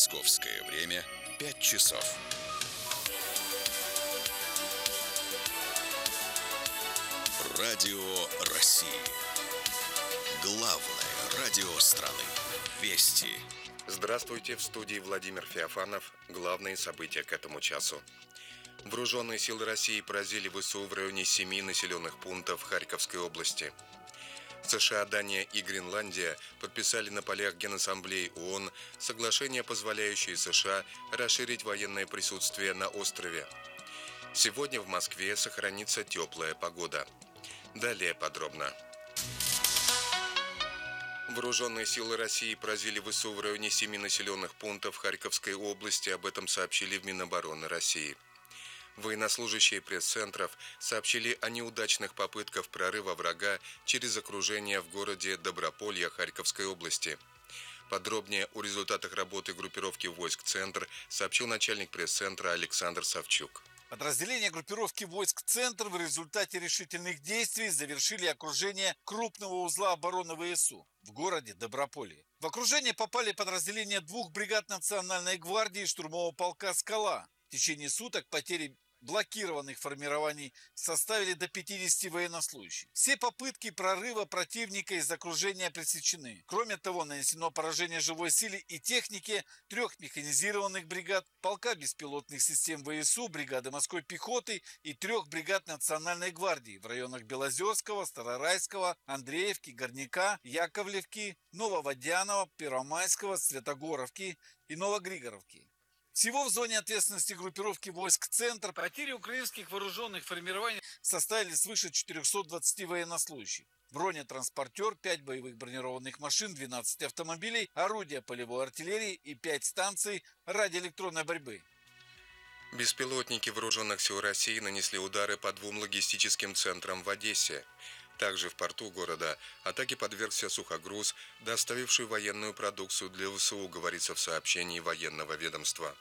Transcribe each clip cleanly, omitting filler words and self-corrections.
Московское время 5 часов. Радио России. Главное радио страны. Вести. Здравствуйте, в студии Владимир Феофанов. Главные события к этому часу. Вооруженные силы России поразили ВСУ в районе 7 населенных пунктов Харьковской области. США, Дания и Гренландия подписали на полях Генассамблеи ООН соглашение, позволяющее США расширить военное присутствие на острове. Сегодня в Москве сохранится теплая погода. Далее подробно. Вооруженные силы России поразили ВСУ в районе 7 населенных пунктов Харьковской области. Об этом сообщили в Минобороны России. Военнослужащие пресс-центров сообщили о неудачных попытках прорыва врага через окружение в городе Доброполье Харьковской области. Подробнее о результатах работы группировки войск «Центр» сообщил начальник пресс-центра Александр Савчук. Подразделения группировки войск «Центр» в результате решительных действий завершили окружение крупного узла обороны ВСУ в городе Доброполье. В окружение попали подразделения 2 бригад Национальной гвардии и штурмового полка «Скала». В течение суток потери блокированных формирований составили до 50 военнослужащих. Все попытки прорыва противника из окружения пресечены. Кроме того, нанесено поражение живой силе и технике 3 механизированных бригад, полка беспилотных систем ВСУ, бригады морской пехоты и 3 бригад Национальной гвардии в районах Белозерского, Старорайского, Андреевки, Горняка, Яковлевки, Нововодянова, Первомайского, Святогоровки и Новогригоровки. Всего в зоне ответственности группировки войск «Центр» потери украинских вооруженных формирований составили свыше 420 военнослужащих. Бронетранспортер, 5 боевых бронированных машин, 12 автомобилей, орудия полевой артиллерии и 5 станций радиоэлектронной борьбы. Беспилотники вооруженных сил России нанесли удары по 2 логистическим центрам в Одессе. Также в порту города атаке подвергся сухогруз, доставивший военную продукцию для ВСУ, говорится в сообщении военного ведомства.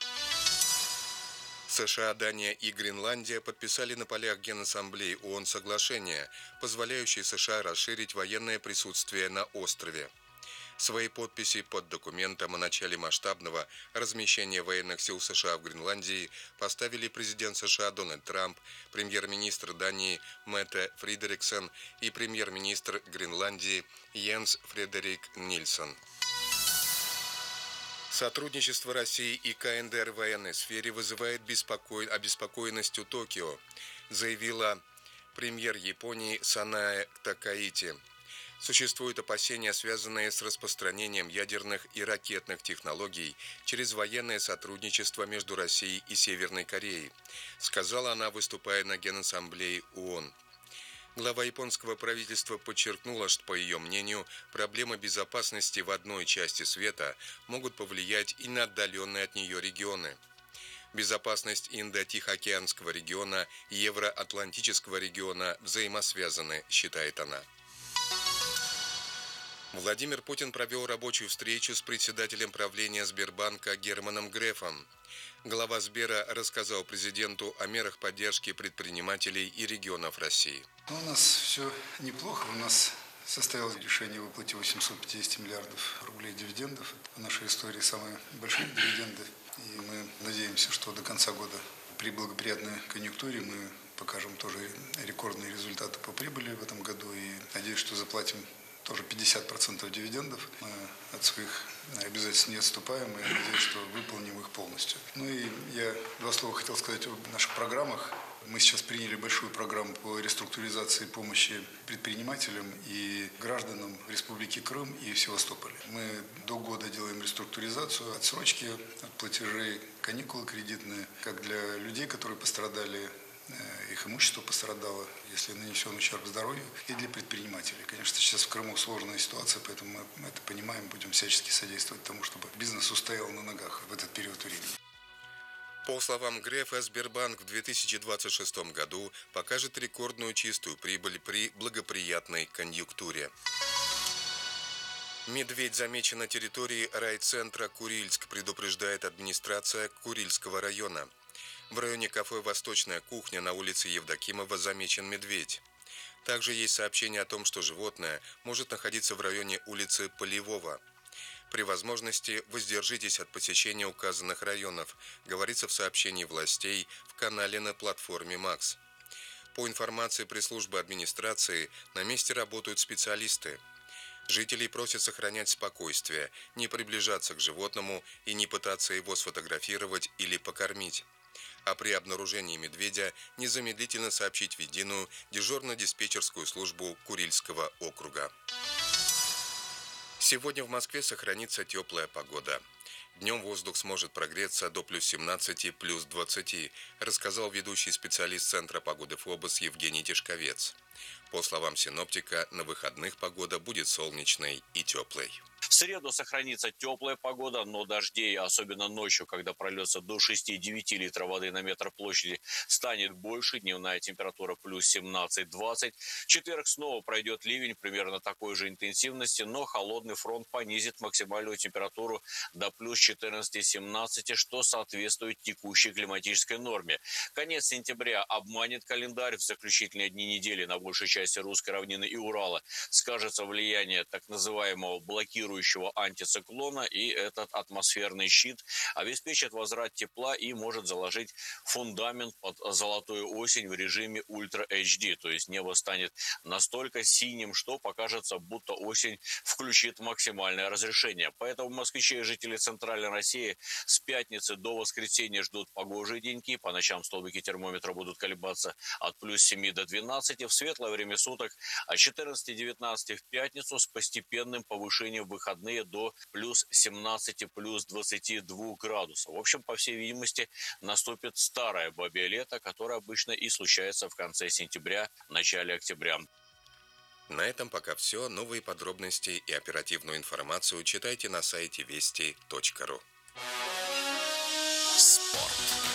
США, Дания и Гренландия подписали на полях Генассамблеи ООН соглашение, позволяющее США расширить военное присутствие на острове. Свои подписи под документом о начале масштабного размещения военных сил США в Гренландии поставили президент США Дональд Трамп, премьер-министр Дании Метте Фридериксен и премьер-министр Гренландии Йенс Фредерик Нильсон. Сотрудничество России и КНДР в военной сфере вызывает обеспокоенность у Токио, заявила премьер Японии Санае Такаити. Существуют опасения, связанные с распространением ядерных и ракетных технологий через военное сотрудничество между Россией и Северной Кореей, сказала она, выступая на Генассамблее ООН. Глава японского правительства подчеркнула, что, по ее мнению, проблемы безопасности в одной части света могут повлиять и на отдаленные от нее регионы. Безопасность Индо-Тихоокеанского региона и Евроатлантического региона взаимосвязаны, считает она. Владимир Путин провел рабочую встречу с председателем правления Сбербанка Германом Грефом. Глава Сбера рассказал президенту о мерах поддержки предпринимателей и регионов России. У нас все неплохо. У нас состоялось решение о выплате 850 миллиардов рублей дивидендов. В нашей истории самые большие дивиденды. И мы надеемся, что до конца года при благоприятной конъюнктуре мы покажем тоже рекордные результаты по прибыли в этом году. И надеюсь, что заплатим тоже 50% дивидендов. Мы от своих обязательств не отступаем, и я надеюсь, что выполним их полностью. Ну и я 2 слова хотел сказать о наших программах. Мы сейчас приняли большую программу по реструктуризации помощи предпринимателям и гражданам Республики Крым и Севастополя. Мы до года делаем реструктуризацию, отсрочки от платежей, каникулы кредитные, как для людей, которые пострадали, их имущество пострадало, если нанесен ущерб здоровью, и для предпринимателей. Конечно, сейчас в Крыму сложная ситуация, поэтому мы это понимаем, будем всячески содействовать тому, чтобы бизнес устоял на ногах в этот период времени. По словам Грефа, Сбербанк в 2026 году покажет рекордную чистую прибыль при благоприятной конъюнктуре. Медведь замечен на территории райцентра Курильск, предупреждает администрация Курильского района. В районе кафе «Восточная кухня» на улице Евдокимова замечен медведь. Также есть сообщение о том, что животное может находиться в районе улицы Полевого. При возможности воздержитесь от посещения указанных районов, говорится в сообщении властей в канале на платформе МАКС. По информации пресс-службы администрации, на месте работают специалисты. Жителей просят сохранять спокойствие, не приближаться к животному и не пытаться его сфотографировать или покормить. А при обнаружении медведя незамедлительно сообщить в единую дежурно-диспетчерскую службу Курильского округа. Сегодня в Москве сохранится теплая погода. Днем воздух сможет прогреться до плюс 17, плюс 20, рассказал ведущий специалист Центра погоды ФОБОС Евгений Тишковец. По словам синоптика, на выходных погода будет солнечной и теплой. В среду сохранится теплая погода, но дождей, особенно ночью, когда прольется до 6-9 литров воды на метр площади, станет больше. Дневная температура плюс 17-20. В четверг снова пройдет ливень примерно такой же интенсивности, но холодный фронт понизит максимальную температуру до плюс 14-17, что соответствует текущей климатической норме. Конец сентября обманет календарь. В заключительные дни недели на большей части русской равнины и Урала скажется влияние так называемого блокирующего антициклона, и этот атмосферный щит обеспечит возврат тепла и может заложить фундамент под золотую осень в режиме Ультра HD, то есть небо станет настолько синим, что покажется, будто осень включит максимальное разрешение. Поэтому москвичи и жители Центральной России с пятницы до воскресенья ждут погожие деньки. По ночам столбики термометра будут колебаться от плюс 7 до 12. В светлое время суток от 14-19 в пятницу с постепенным повышением выходных до плюс 17, плюс 22 градусов. В общем, по всей видимости, наступит старое бабье лето, которое обычно и случается в конце сентября, начале октября. На этом пока все. Новые подробности и оперативную информацию читайте на сайте вести.ру. Спорт.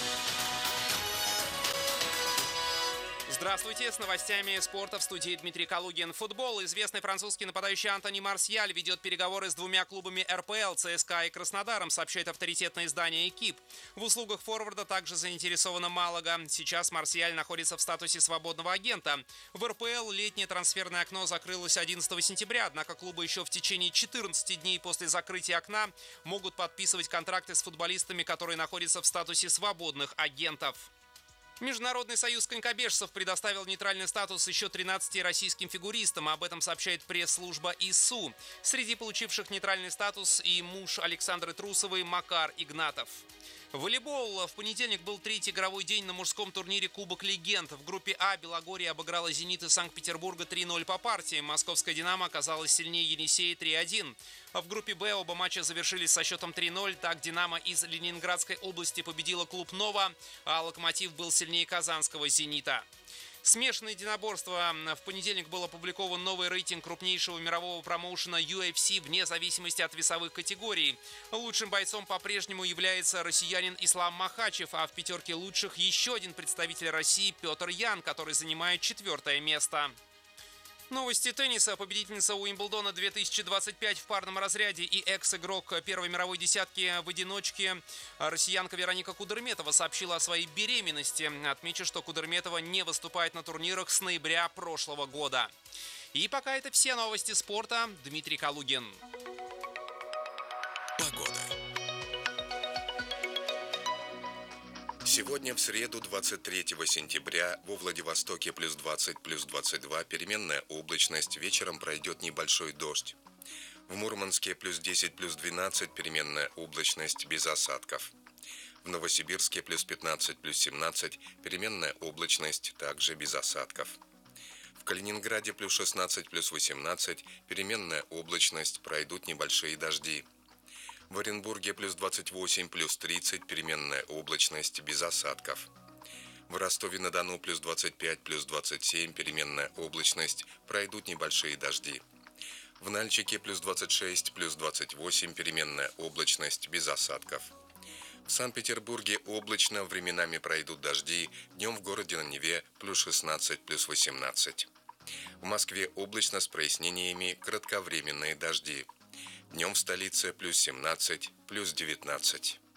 Здравствуйте, с новостями спорта в студии Дмитрий Калугин. Футбол. Известный французский нападающий Антони Марсиаль ведет переговоры с двумя клубами РПЛ, ЦСКА и Краснодаром, сообщает авторитетное издание «Экип». В услугах форварда также заинтересована Малага. Сейчас Марсиаль находится в статусе свободного агента. В РПЛ летнее трансферное окно закрылось 11 сентября, однако клубы еще в течение 14 дней после закрытия окна могут подписывать контракты с футболистами, которые находятся в статусе свободных агентов. Международный союз конькобежцев предоставил нейтральный статус еще 13 российским фигуристам. Об этом сообщает пресс-служба ИСУ. Среди получивших нейтральный статус и муж Александры Трусовой Макар Игнатов. Волейбол. В понедельник был третий игровой день на мужском турнире Кубок Легенд. В группе А Белогорье обыграла «Зенит» из Санкт-Петербурга 3-0 по партии. Московская «Динамо» оказалась сильнее «Енисея» 3-1. А в группе Б оба матча завершились со счетом 3-0. Так «Динамо» из Ленинградской области победила клуб «Нова», а «Локомотив» был сильнее казанского «Зенита». Смешанное единоборство. В понедельник был опубликован новый рейтинг крупнейшего мирового промоушена UFC вне зависимости от весовых категорий. Лучшим бойцом по-прежнему является россиянин Ислам Махачев, а в пятерке лучших еще один представитель России Петр Ян, который занимает 4-е место. Новости тенниса. Победительница Уимблдона 2025 в парном разряде и экс-игрок первой мировой десятки в одиночке россиянка Вероника Кудерметова сообщила о своей беременности. Отмечу, что Кудерметова не выступает на турнирах с ноября прошлого года. И пока это все новости спорта. Дмитрий Калугин. Погода. Сегодня в среду, 23 сентября, во Владивостоке плюс 20, плюс 22, переменная облачность, вечером пройдет небольшой дождь. В Мурманске плюс 10, плюс 12, переменная облачность, без осадков. В Новосибирске плюс 15, плюс 17, переменная облачность, также без осадков. В Калининграде плюс 16, плюс 18, переменная облачность, пройдут небольшие дожди. В Оренбурге плюс 28, плюс 30, переменная облачность, без осадков. В Ростове-на-Дону плюс 25, плюс 27, переменная облачность, пройдут небольшие дожди. В Нальчике плюс 26, плюс 28, переменная облачность, без осадков. В Санкт-Петербурге облачно, временами пройдут дожди, днем в городе на Неве плюс 16, плюс 18. В Москве облачно с прояснениями, кратковременные дожди. Днем в столице плюс 17, плюс 19.